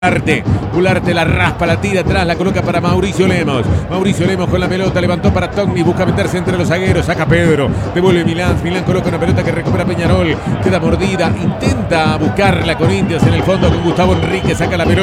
Gularte la raspa, la tira atrás, la coloca para Mauricio Lemos. Mauricio Lemos con la pelota, levantó para Togni, busca meterse entre los zagueros, saca Pedro, devuelve Milán coloca una pelota que recupera Peñarol, queda mordida, intenta buscarla con Indios en el fondo con Gustavo Enrique, saca la pelota.